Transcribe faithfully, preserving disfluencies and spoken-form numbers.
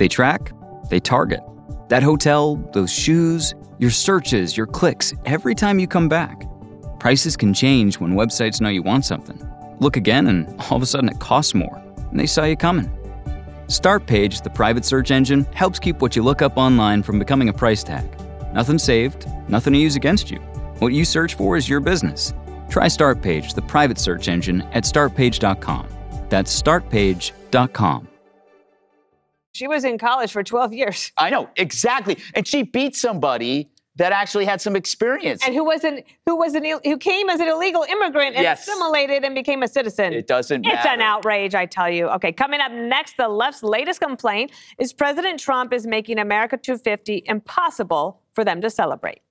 They track, they target. That hotel, those shoes, your searches, your clicks, every time you come back. Prices can change when websites know you want something. Look again and all of a sudden it costs more, and they saw you coming. Startpage, the private search engine, helps keep what you look up online from becoming a price tag. Nothing saved, nothing to use against you. What you search for is your business. Try Startpage, the private search engine, at start page dot com. That's start page dot com. She was in college for twelve years. I know, exactly. And she beat somebody that actually had some experience. And who was an who was an who came as an illegal immigrant and Yes. assimilated and became a citizen. It doesn't It's matter. an outrage, I tell you. Okay, coming up next, the left's latest complaint is President Trump is making America two fifty impossible for them to celebrate.